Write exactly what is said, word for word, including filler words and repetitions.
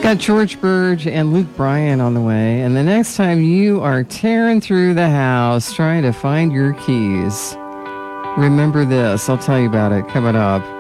Got George Burge and Luke Bryan on the way. And the next time you are tearing through the house trying to find your keys, remember this. I'll tell you about it coming up.